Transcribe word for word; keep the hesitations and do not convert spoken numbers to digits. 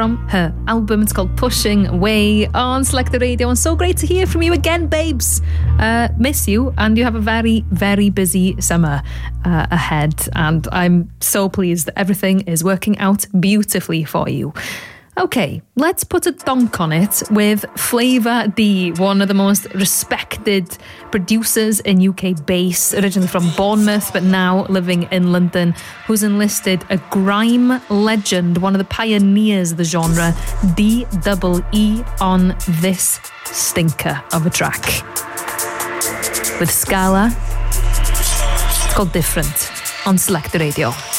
from her album. It's called Pushing Away on Select the Radio, and so great to hear from you again, babes. Uh, miss you, and you have a very, very busy summer uh, ahead, and I'm so pleased that everything is working out beautifully for you. Okay, let's put a donk on it with Flavour D, one of the most respected producers in U K bass, originally from Bournemouth but now living in London, who's enlisted a grime legend, one of the pioneers of the genre, D E E, on this stinker of a track. With Scala, it's called Different on Select the Radio.